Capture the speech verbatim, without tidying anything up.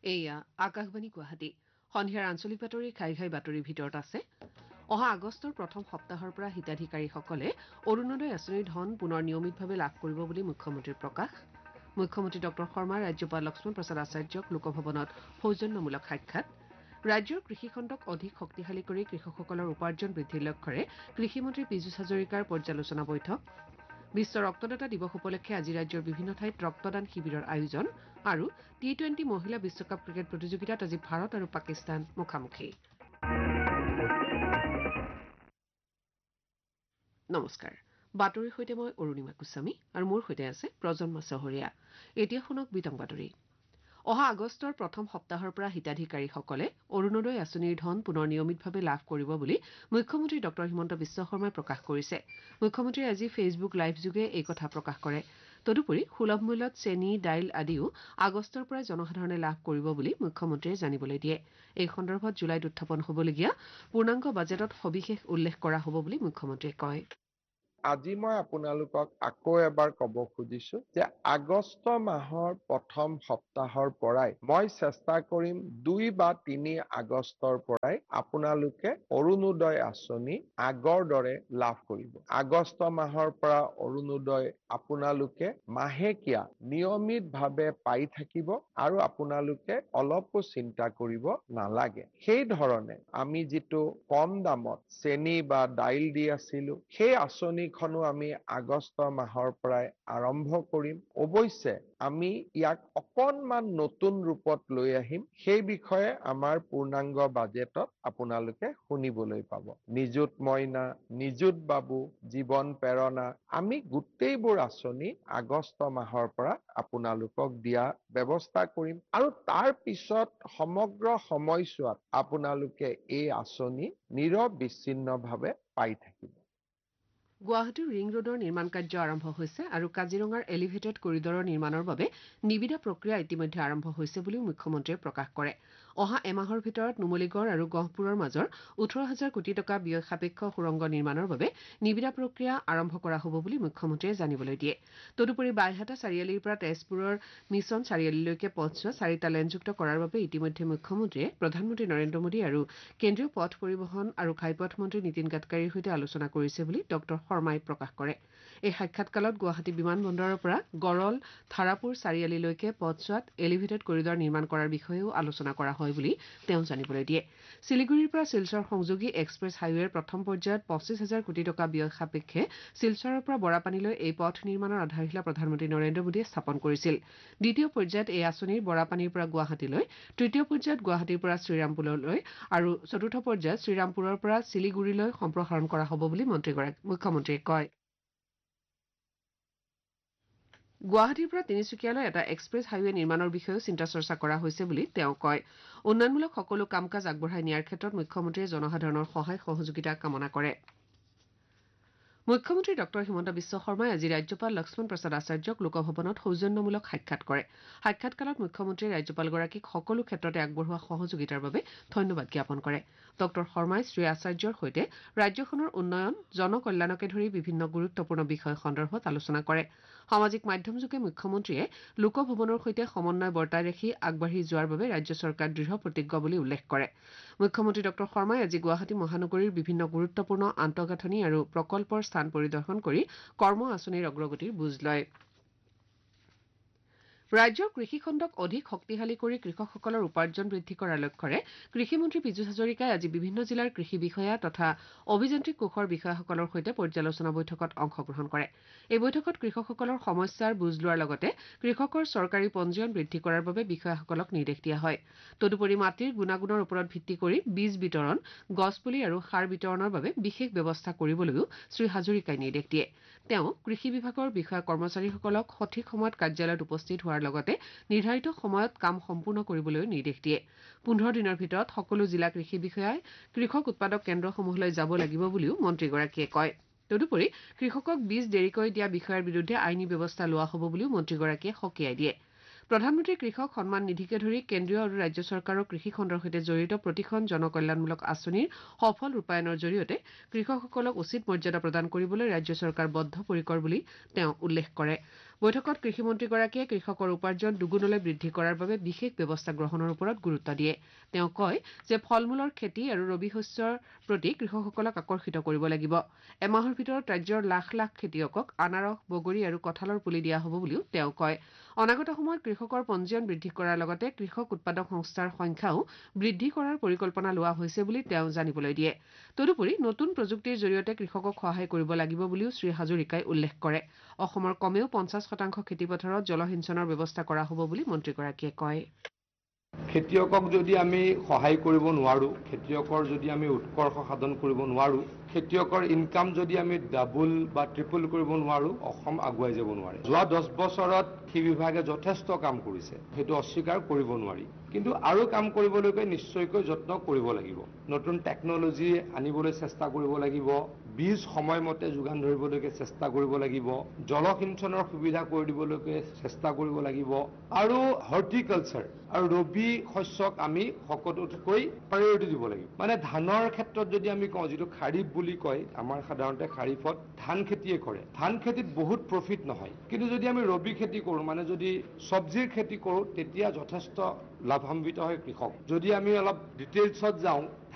এয়া আকাশবাণী গুৱাহাটী সন্ধিয়াৰ আঞ্চলিক বাতৰি ঘাই ঘাই বাতৰিৰ ভিতৰত আছে অহা আগষ্টৰ প্ৰথম সপ্তাহৰ পৰা হিতাধিকাৰীসকলে অৰুণোদয় আঁচনিৰ ধন পুনৰ নিয়মিতভাৱে লাভ কৰিব বুলি মুখ্যমন্ত্ৰীৰ প্ৰকাশ মুখ্যমন্ত্ৰী ডক্টৰ শৰ্মাই ৰাজ্যপাল লক্ষ্মণ প্ৰসাদ আচাৰ্যক লোকভৱনত সৌজন্যমূলক সাক্ষাৎ ৰাজ্যৰ কৃষিখণ্ডক অধিক শক্তিশালী কৰি কৃষকসকলৰ উপাৰ্জন বৃদ্ধিৰ লক্ষ্যৰে কৃষিমন্ত্ৰী পীযুষ হাজৰিকাৰ পৰ্যালোচনা বৈঠক বিশ্ব ৰক্তদাতা দিৱস উপলক্ষে আজি ৰাজ্যৰ বিভিন্ন ঠাইত ৰক্তদান শিবিৰৰ আয়োজন আৰু টি টুৱেণ্টি মহিলা বিশ্বকাপ ক্ৰিকেট প্ৰতিযোগিতাত আজি ভাৰত আৰু পাকিস্তান মুখামুখি নমস্কাৰ বাতৰিৰ সৈতে মই অৰুণিমা গোস্বামী আৰু মোৰ সৈতে আছে প্ৰজন্ম চহৰীয়া এতিয়া শুনক বিতং বাতৰি অহা আগষ্টৰ প্ৰথম সপ্তাহৰ পৰা হিতাধিকাৰীসকলে অৰুণোদয় আঁচনিৰ ধন পুনৰ নিয়মিতভাৱে লাভ কৰিব বুলি মুখ্যমন্ত্ৰী ডক্টৰ হিমন্ত বিশ্ব শৰ্মাই প্ৰকাশ কৰিছে মুখ্যমন্ত্ৰীয়ে আজি ফেচবুক লাইভযোগে এই কথা প্ৰকাশ কৰে তদুপৰি সুলভ মূল্যত চেনি দাইল আদিও আগষ্টৰ পৰাই জনসাধাৰণে লাভ কৰিব বুলি মুখ্যমন্ত্ৰীয়ে জানিবলৈ দিয়ে এই সন্দৰ্ভত জুলাইত উত্থাপন হ'বলগীয়া পূৰ্ণাংগ বাজেটত সবিশেষ উল্লেখ কৰা হ'ব বুলি মুখ্যমন্ত্ৰীয়ে কয় আজি মই আপোনালোকক আকৌ এবাৰ ক'ব খুজিছো যে আগষ্ট মাহৰ প্ৰথম সপ্তাহৰ পৰাই মই চেষ্টা কৰিম দুই বা তিনি আগষ্টৰ পৰাই আপোনালোকে অৰুণোদয় আঁচনি আগৰ দৰে লাভ কৰিব আগষ্ট মাহৰ পৰা অৰুণোদয় আপোনালোকে মাহেকীয়া নিয়মিতভাৱে পাই থাকিব আৰু আপোনালোকে অলপো চিন্তা কৰিব নালাগে সেই ধৰণে আমি যিটো কম দামত চেনি বা দাইল দি আছিলো সেই আঁচনি খনো আমি আগষ্ট মাহৰ পৰাই আৰম্ভ কৰিম অৱশ্যে আমি ইয়াক অকণমান নতুন ৰূপত লৈ আহিম সেই বিষয়ে আমাৰ পূৰ্ণাংগ বাজেটত আপোনালোকে শুনিবলৈ পাব নিযুত মইনা নিযুত বাবু জীৱন প্ৰেৰণা আমি গোটেইবোৰ আঁচনি আগষ্ট মাহৰ পৰা আপোনালোকক দিয়া ব্যৱস্থা কৰিম আৰু তাৰ পিছত সমগ্ৰ সময়ছোৱাত আপোনালোকে এই আঁচনি নিৰবিচ্ছিন্নভাৱে পাই থাকিব গুৱাহাটীৰ ৰিং ৰোডৰ নিৰ্মাণ কাৰ্য আৰম্ভ হৈছে আৰু কাজিৰঙাৰ এলিভেটেড কৰিডৰৰ নিৰ্মাণৰ বাবে নিবিদা প্ৰক্ৰিয়া ইতিমধ্যে আৰম্ভ হৈছে বুলিও মুখ্যমন্ত্ৰীয়ে প্ৰকাশ কৰে অহা এমাহৰ ভিতৰত নুমলীগড় আৰু গহপুৰৰ মাজৰ ওঠৰ হাজাৰ কোটি টকা ব্যয় সাপেক্ষ সুৰংগ নিৰ্মাণৰ বাবে নিবিদা প্ৰক্ৰিয়া আৰম্ভ কৰা হ'ব বুলি মুখ্যমন্ত্ৰীয়ে জানিবলৈ দিয়ে তদুপৰি বাইহাটা চাৰিআলিৰ পৰা তেজপুৰৰ মিছন চাৰিআলিলৈকে পথছোৱা চাৰিটা লেনযুক্ত কৰাৰ বাবে ইতিমধ্যে মুখ্যমন্ত্ৰীয়ে প্ৰধানমন্ত্ৰী নৰেন্দ্ৰ মোদী আৰু কেন্দ্ৰীয় পথ পৰিবহণ আৰু ঘাইপথ মন্ত্ৰী নীতিন গাডকাৰীৰ সৈতে আলোচনা কৰিছে বুলি ডক্টৰ শৰ্মাই প্ৰকাশ কৰে এই সাক্ষাৎকালত গুৱাহাটী বিমান বন্দৰৰ পৰা গড়ল থাৰাপুৰ চাৰিআলিলৈকে পথছোৱাত এলিভেটেড কৰিডৰ নিৰ্মাণ কৰাৰ বিষয়েও আলোচনা কৰা হয় বুলি তেওঁ জানিবলৈ দিয়ে শিলিগুৰিৰ পৰা শিলচৰ সংযোগী এক্সপ্ৰেছ হাইৱেৰ প্ৰথম পৰ্যায়ত পঁচিছ হাজাৰ কোটি টকা ব্যয় সাপেক্ষে শিলচৰৰ পৰা বৰাপানীলৈ এই পথ নিৰ্মাণৰ আধাৰশিলা প্ৰধানমন্ত্ৰী নৰেন্দ্ৰ মোদীয়ে স্থাপন কৰিছিল দ্বিতীয় পৰ্যায়ত এই আঁচনিৰ বৰাপানীৰ পৰা গুৱাহাটীলৈ তৃতীয় পৰ্যায়ত গুৱাহাটীৰ পৰা শ্ৰীৰামপুৰলৈ আৰু চতুৰ্থ পৰ্যায়ত শ্ৰীৰামপুৰৰ পৰা শিলিগুৰিলৈ সম্প্ৰসাৰণ কৰা হ'ব বুলি মন্ত্ৰীগৰাকী মুখ্যমন্ত্ৰীয়ে কয় গুৱাহাটীৰ পৰা তিনিচুকীয়ালৈ এটা এক্সপ্ৰেছ হাইৱে নিৰ্মাণৰ বিষয়েও চিন্তা চৰ্চা কৰা হৈছে বুলি তেওঁ কয় উন্নয়নমূলক সকলো কাম কাজ আগবঢ়াই নিয়াৰ ক্ষেত্ৰত মুখ্যমন্ত্ৰীয়ে জনসাধাৰণৰ সহায় সহযোগিতা কামনা কৰে মুখ্যমন্ত্ৰী ডক্টৰ হিমন্ত বিশ্ব শৰ্মাই আজি ৰাজ্যপাল লক্ষ্মণ প্ৰসাদ আচাৰ্যক লোকভৱনত সৌজন্যমূলক সাক্ষাৎ কৰে সাক্ষাৎকালত মুখ্যমন্ত্ৰীয়ে ৰাজ্যপালগৰাকীক সকলো ক্ষেত্ৰতে আগবঢ়োৱা সহযোগিতাৰ বাবে ধন্যবাদ জ্ঞাপন কৰে ডক্টৰ শৰ্মাই শ্ৰী আচাৰ্যৰ সৈতে ৰাজ্যখনৰ উন্নয়ন জনকল্যাণকে ধৰি বিভিন্ন গুৰুত্বপূৰ্ণ বিষয় সন্দৰ্ভত আলোচনা কৰে সামাজিক মাধ্যমযোগে মুখ্যমন্ত্ৰীয়ে লোকভৱনৰ সৈতে সমন্বয় বৰ্তাই ৰাখি আগবাঢ়ি যোৱাৰ বাবে ৰাজ্য চৰকাৰ দৃঢ় প্ৰতিজ্ঞ বুলি উল্লেখ কৰে মুখ্যমন্ত্ৰী ডক্টৰ শৰ্মাই আজি গুৱাহাটী মহানগৰীৰ বিভিন্ন গুৰুত্বপূৰ্ণ আন্তঃগাঁথনি আৰু প্ৰকল্পৰ স্থান পৰিদৰ্শন কৰি কৰ্ম আঁচনিৰ অগ্ৰগতিৰ বুজ লয় ৰাজ্যৰ কৃষিখণ্ডক অধিক শক্তিশালী কৰি কৃষকসকলৰ উপাৰ্জন বৃদ্ধি কৰাৰ লক্ষ্যৰে কৃষিমন্ত্ৰী পীযুষ হাজৰিকাই আজি বিভিন্ন জিলাৰ কৃষি বিষয়া তথা অভিযান্ত্ৰিক কোষৰ বিষয়াসকলৰ সৈতে পৰ্যালোচনা বৈঠকত অংশগ্ৰহণ কৰে এই বৈঠকত কৃষকসকলৰ সমস্যাৰ বুজ লোৱাৰ লগতে কৃষকৰ চৰকাৰী পঞ্জীয়ন বৃদ্ধি কৰাৰ বাবে বিষয়াসকলক নিৰ্দেশ দিয়া হয় তদুপৰি মাটিৰ গুণাগুণৰ ওপৰত ভিত্তি কৰি বীজ বিতৰণ গছপুলি আৰু সাৰ বিতৰণৰ বাবে বিশেষ ব্যৱস্থা কৰিবলৈও শ্ৰী হাজৰিকাই নিৰ্দেশ দিয়ে তেওঁ কৃষি বিভাগৰ বিষয়া কৰ্মচাৰীসকলক সঠিক সময়ত কাৰ্যালয়ত উপস্থিত হোৱাৰ লগতে নিৰ্ধাৰিত সময়ত কাম সম্পূৰ্ণ কৰিবলৈ নিৰ্দেশ দিয়ে পোন্ধৰ দিনৰ ভিতৰত সকলো জিলা কৃষি বিষয়াই কৃষক উৎপাদক কেন্দ্ৰসমূহলৈ যাব লাগিব বুলিও মন্ত্ৰীগৰাকীয়ে কয় তদুপৰি কৃষকক বীজ দেৰিকৈ দিয়া বিষয়াৰ বিৰুদ্ধে আইনী ব্যৱস্থা লোৱা হ'ব বুলিও মন্ত্ৰীগৰাকীয়ে সকীয়াই দিয়ে প্ৰধানমন্ত্ৰী কৃষক সন্মান নিধিকে ধৰি কেন্দ্ৰীয় আৰু ৰাজ্য চৰকাৰৰ কৃষি খণ্ডৰ সৈতে জড়িত প্ৰতিখন জনকল্যাণমূলক আঁচনিৰ সফল ৰূপায়ণৰ জৰিয়তে কৃষকসকলক উচিত মৰ্যাদা প্ৰদান কৰিবলৈ ৰাজ্য চৰকাৰ বদ্ধপৰিকৰ বুলি তেওঁ উল্লেখ কৰে বৈঠকত কৃষিমন্ত্ৰীগৰাকীয়ে কৃষকৰ উপাৰ্জন দুগুণলৈ বৃদ্ধি কৰাৰ বাবে বিশেষ ব্যৱস্থা গ্ৰহণৰ ওপৰত গুৰুত্ব দিয়ে। তেওঁ কয় যে ফল মূলৰ খেতি আৰু ৰবি শস্যৰ প্ৰতি কৃষকসকলক আকৰ্ষিত কৰিব লাগিব। এমাহৰ ভিতৰত ৰাজ্যৰ লাখ লাখ খেতিয়কক আনাৰস, বগৰী আৰু কঁঠালৰ পুলি দিয়া হ'ব বুলিও তেওঁ কয়। অনাগত সময়ত কৃষকৰ পঞ্জীয়ন বৃদ্ধি কৰাৰ লগতে কৃষক উৎপাদক সংস্থাৰ সংখ্যাও বৃদ্ধি কৰাৰ পৰিকল্পনা লোৱা হৈছে বুলি তেওঁ জানিবলৈ দিয়ে। তদুপৰি নতুন প্ৰযুক্তিৰ জৰিয়তে কৃষকক সহায় কৰিব লাগিব বুলিও শ্ৰী হাজৰিকাই উল্লেখ কৰে। অসমৰ কমেও পঞ্চাছ শতাংশ খেতিপথাৰত জলসিঞ্চনৰ ব্যৱস্থা কৰা হ'ব বুলি মন্ত্ৰীগৰাকীয়ে কয়। খেতিয়কক যদি আমি সহায় কৰিব নোৱাৰো, খেতিয়কৰ যদি আমি উৎকৰ্ষ সাধন কৰিব নোৱাৰো, খেতিয়কৰ ইনকাম যদি আমি ডাবল বা ট্ৰিপল কৰিব নোৱাৰো, অসম আগুৱাই যাব নোৱাৰে। যোৱা দহ বছৰত কৃষি বিভাগে যথেষ্ট কাম কৰিছে, সেইটো অস্বীকাৰ কৰিব নোৱাৰি। কিন্তু আৰু কাম কৰিবলৈকে নিশ্চয়কৈ যত্ন কৰিব লাগিব। নতুন টেকনলজি আনিবলৈ চেষ্টা কৰিব লাগিব, বীজ সময়মতে যোগান ধৰিবলৈকে চেষ্টা কৰিব লাগিব, জলসিঞ্চনৰ সুবিধা কৰি দিবলৈকে চেষ্টা কৰিব লাগিব আৰু হৰ্টিকালচাৰ আৰু ৰবি শস্যক আমি সকলোতকৈ প্ৰায়ৰিটি দিব লাগিব। মানে ধানৰ ক্ষেত্ৰত যদি আমি কওঁ, যিটো খাৰিফ বুলি কয়, আমাৰ সাধাৰণতে খাৰিফত ধান খেতিয়ে কৰে। ধান খেতিত বহুত প্ৰফিট নহয়, কিন্তু যদি আমি ৰবি খেতি কৰো, মানে যদি চব্জিৰ খেতি কৰো, তেতিয়া যথেষ্ট লাভান্বিত হয় কৃষক। যদি আমি অলপ ডিটেইলছত যাওঁ,